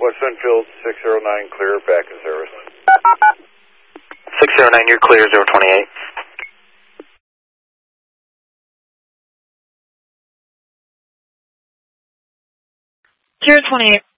West Enfield 609, clear, back in service. 609, you're clear, 028. 028.